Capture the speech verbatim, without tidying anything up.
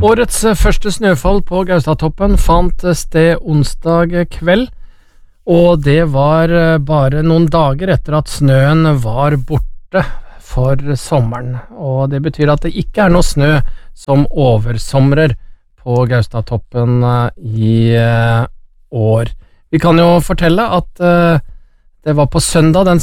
Årets første snøfall på Gaustatoppen fant sted onsdag kveld, og det var bare noen dager etter at snøen var borte for sommeren. Og det betyr at det ikke er noe snø som oversomrer på Gaustatoppen i år. Vi kan jo fortelle at det var på søndag den